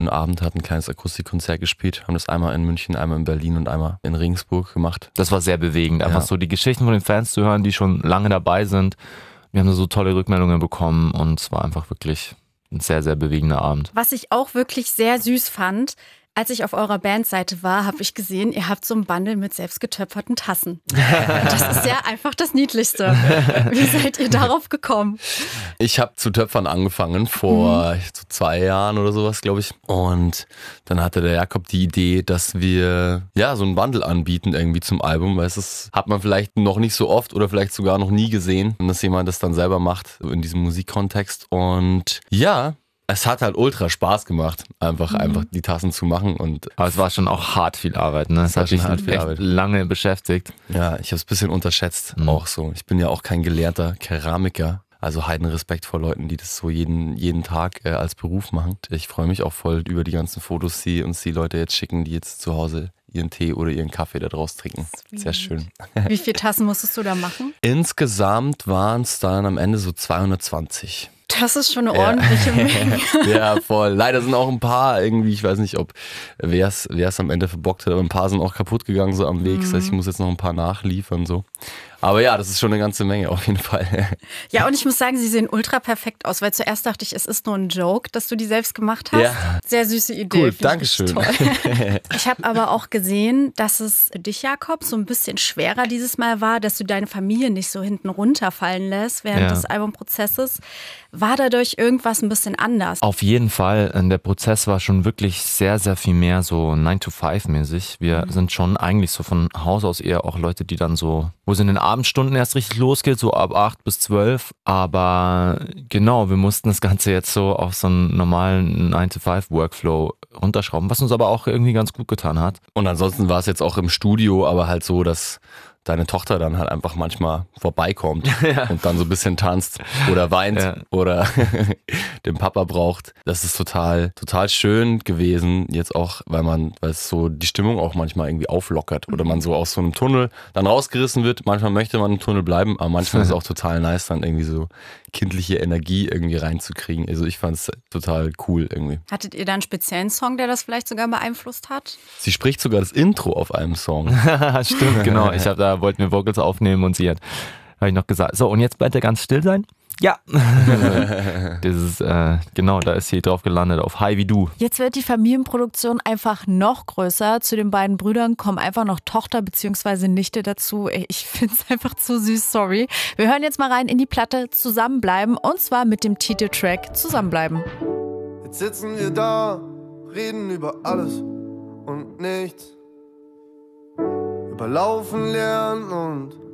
einen Abend, hatten ein kleines Akustikkonzert gespielt, haben das einmal in München, einmal in Berlin und einmal in Regensburg gemacht. Das war sehr bewegend, einfach so die Geschichten von den Fans zu hören, die schon lange dabei sind. Wir haben so tolle Rückmeldungen bekommen und es war einfach wirklich ein sehr, sehr bewegender Abend. Was ich auch wirklich sehr süß fand, als ich auf eurer Bandseite war, habe ich gesehen, ihr habt so ein Bundle mit selbstgetöpferten Tassen. Das ist ja einfach das Niedlichste. Wie seid ihr darauf gekommen? Ich habe zu töpfern angefangen vor so 2 Jahren oder sowas, glaube ich. Und dann hatte der Jakob die Idee, dass wir so ein Bundle anbieten irgendwie zum Album, weil das hat man vielleicht noch nicht so oft oder vielleicht sogar noch nie gesehen, dass jemand das dann selber macht in diesem Musikkontext. Und es hat halt ultra Spaß gemacht, einfach die Tassen zu machen. Aber es war schon auch hart viel Arbeit, ne? Es hat mich echt lange beschäftigt. Ja, ich habe es ein bisschen unterschätzt, auch so. Ich bin ja auch kein gelehrter Keramiker. Also Heidenrespekt vor Leuten, die das so jeden Tag als Beruf machen. Ich freue mich auch voll über die ganzen Fotos, die uns die Leute jetzt schicken, die jetzt zu Hause ihren Tee oder ihren Kaffee da draus trinken. Sehr schön. Wie viele Tassen musstest du da machen? Insgesamt waren es dann am Ende so 220. Das ist schon eine ordentliche Menge. Ja, voll. Leider sind auch ein paar irgendwie, ich weiß nicht, ob wer es am Ende verbockt hat, aber ein paar sind auch kaputt gegangen so am Weg. Das heißt, ich muss jetzt noch ein paar nachliefern so. Aber ja, das ist schon eine ganze Menge auf jeden Fall. Ja, und ich muss sagen, sie sehen ultra perfekt aus, weil zuerst dachte ich, es ist nur ein Joke, dass du die selbst gemacht hast. Ja. Sehr süße Idee. Cool, danke schön. Toll. Ich habe aber auch gesehen, dass es dich, Jakob, so ein bisschen schwerer dieses Mal war, dass du deine Familie nicht so hinten runterfallen lässt während des Albumprozesses. War dadurch irgendwas ein bisschen anders? Auf jeden Fall. Der Prozess war schon wirklich sehr, sehr viel mehr so 9-to-5-mäßig. Wir sind schon eigentlich so von Haus aus eher auch Leute, die dann so, wo es in den Abendstunden erst richtig losgeht, so ab 8 bis 12. Aber genau, wir mussten das Ganze jetzt so auf so einen normalen 9-to-5-Workflow runterschrauben, was uns aber auch irgendwie ganz gut getan hat. Und ansonsten war es jetzt auch im Studio, aber halt so, dass deine Tochter dann halt einfach manchmal vorbeikommt und dann so ein bisschen tanzt oder weint oder den Papa braucht. Das ist total schön gewesen, jetzt auch, weil es so die Stimmung auch manchmal irgendwie auflockert oder man so aus so einem Tunnel dann rausgerissen wird. Manchmal möchte man im Tunnel bleiben, aber manchmal ist es auch total nice, dann irgendwie so kindliche Energie irgendwie reinzukriegen. Also ich fand es total cool irgendwie. Hattet ihr da einen speziellen Song, der das vielleicht sogar beeinflusst hat? Sie spricht sogar das Intro auf einem Song. Stimmt, genau. Wollten wir Vocals aufnehmen und habe ich noch gesagt, so und jetzt bleibt er ganz still sein? Ja. Das ist, genau, da ist sie drauf gelandet, auf Hi wie du. Jetzt wird die Familienproduktion einfach noch größer. Zu den beiden Brüdern kommen einfach noch Tochter bzw. Nichte dazu. Ich finde es einfach zu süß, sorry. Wir hören jetzt mal rein in die Platte Zusammenbleiben und zwar mit dem Titeltrack Zusammenbleiben. Jetzt sitzen wir da, reden über alles und nichts. Über Laufen lernen und